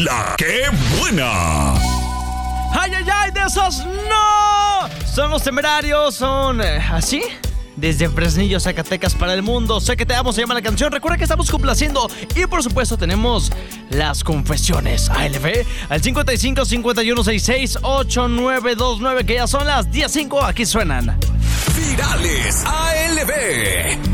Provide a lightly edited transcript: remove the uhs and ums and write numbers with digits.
La que buena. ¡Ay, ay, ay! ¡De esos no! Son los Temerarios, son así. Desde Fresnillo, Zacatecas para el mundo. Sé que te amo, se llama la canción. Recuerda que estamos complaciendo. Y por supuesto tenemos las confesiones ALB al 55 51 66 8929, que ya son las 10:05. Aquí suenan Virales ALB.